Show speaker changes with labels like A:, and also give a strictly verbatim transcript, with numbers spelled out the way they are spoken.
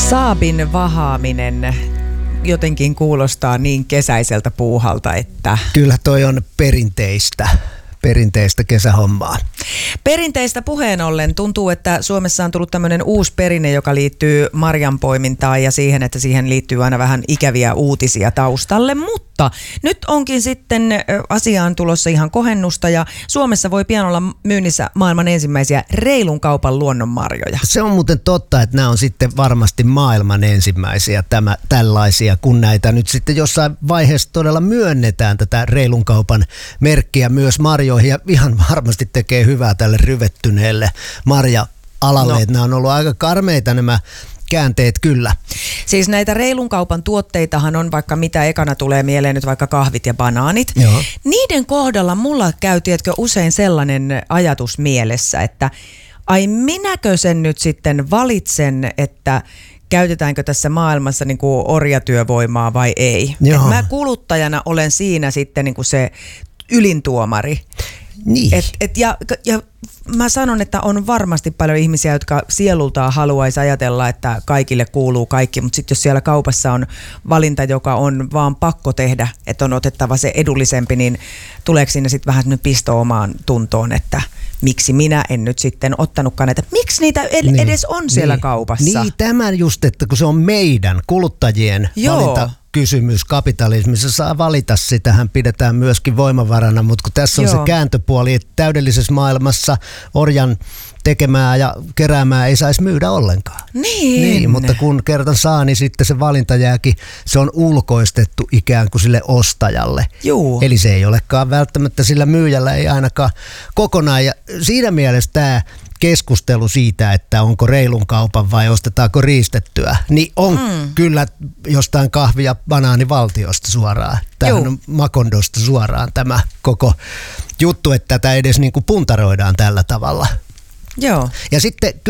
A: Saabin vahaaminen jotenkin kuulostaa niin kesäiseltä puuhalta, että...
B: Kyllä toi on perinteistä, perinteistä kesähommaa.
A: Perinteistä puheen ollen tuntuu, että Suomessa on tullut tämmöinen uusi perinne, joka liittyy marjanpoimintaan ja siihen, että siihen liittyy aina vähän ikäviä uutisia taustalle, mutta nyt onkin sitten asiaan tulossa ihan kohennusta ja Suomessa voi pian olla myynnissä maailman ensimmäisiä reilun kaupan luonnonmarjoja.
B: Se on muuten totta, että nämä on sitten varmasti maailman ensimmäisiä tämä, tällaisia, kun näitä nyt sitten jossain vaiheessa todella myönnetään tätä reilun kaupan merkkiä myös marjoihin ja ihan varmasti tekee hyvää tälle ryvettyneelle marja-alalle, no. Että nämä on ollut aika karmeita nämä käänteet kyllä.
A: Siis näitä reilun kaupan tuotteitahan on vaikka mitä ekana tulee mieleen nyt vaikka kahvit ja banaanit.
B: Joo.
A: Niiden kohdalla mulla käy tiedätkö usein sellainen ajatus mielessä, että ai minäkö sen nyt sitten valitsen, että käytetäänkö tässä maailmassa niin kuin orjatyövoimaa vai ei. Et mä kuluttajana olen siinä sitten niin kuin se ylintuomari.
B: Niin.
A: Et, et ja, ja mä sanon, että on varmasti paljon ihmisiä, jotka sielultaan haluaisi ajatella, että kaikille kuuluu kaikki, mutta sitten jos siellä kaupassa on valinta, joka on vaan pakko tehdä, että on otettava se edullisempi, niin tuleeko sinne sitten vähän sellainen pisto omaan tuntoon, että miksi minä en nyt sitten ottanutkaan näitä, miksi niitä ed- niin, edes on siellä
B: niin,
A: kaupassa?
B: Niin, tämän just, että kun se on meidän kuluttajien Joo. valinta. Kysymys kapitalismissa saa valita, sitähän pidetään myöskin voimavarana, mutta kun tässä on Joo. se kääntöpuoli, että täydellisessä maailmassa orjan tekemää ja keräämää ei saisi myydä ollenkaan.
A: Niin.
B: niin. Mutta kun kerran saa, niin sitten se valinta jääkin, se on ulkoistettu ikään kuin sille ostajalle.
A: Juu.
B: Eli se ei olekaan välttämättä sillä myyjällä, ei ainakaan kokonaan. Ja siinä mielessä tämä keskustelu siitä, että onko reilun kaupan vai ostetaanko riistettyä, niin on mm. kyllä jostain kahvi- ja banaanivaltiosta suoraan. Tämähän on Makondosta suoraan tämä koko juttu, että tätä edes niin kuin puntaroidaan tällä tavalla.
A: Joo.
B: Ja sitten